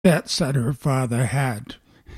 Pets that her father had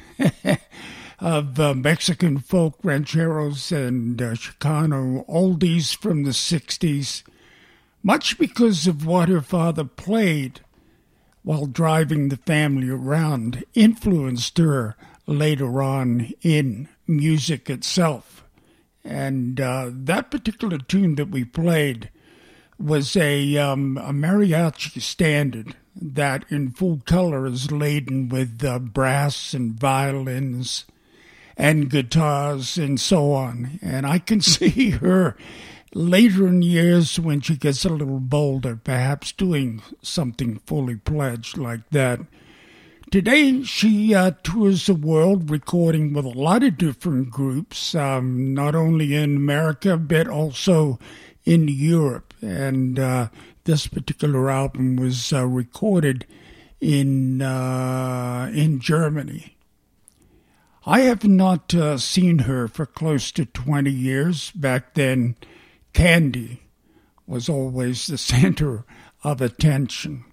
of Mexican folk rancheros and Chicano oldies from the 60s, much because of what her father played while driving the family around, influenced her later on in music itself. And that particular tune that we played was a mariachi standard that in full color is laden with brass and violins and guitars and so on. And I can see her later in years when she gets a little bolder, perhaps doing something fully pledged like that. Today, she tours the world recording with a lot of different groups, not only in America, but also in Europe. And this particular album was recorded in Germany. I have not seen her for close to 20 years. Back then, Candy was always the center of attention.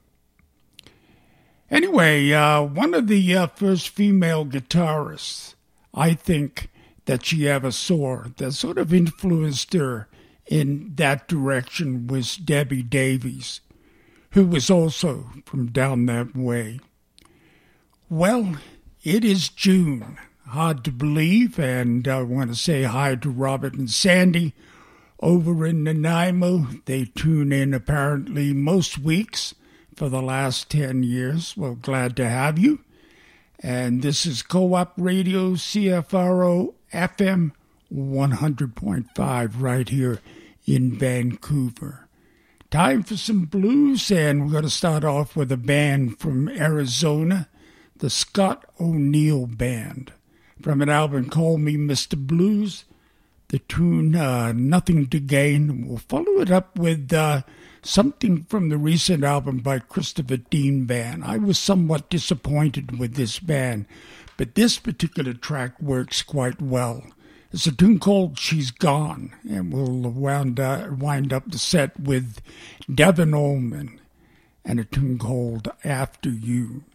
Anyway, one of the first female guitarists I think that she ever saw that sort of influenced her in that direction was Debbie Davies, who was also from down that way. Well, it is June. Hard to believe, and I want to say hi to Robert and Sandy over in Nanaimo. They tune in apparently most weeks for the last 10 years. Well, glad to have you. And this is Co-op Radio, CFRO FM 100.5 right here in Vancouver. Time for some blues, and we're going to start off with a band from Arizona, the Scott O'Neill Band, from an album called Me Mr. Blues. The tune, Nothing to Gain. We'll follow it up with something from the recent album by Christopher Dean Band. I was somewhat disappointed with this band, but this particular track works quite well. It's a tune called She's Gone, and we'll wind up the set with Devin Allman and a tune called After You.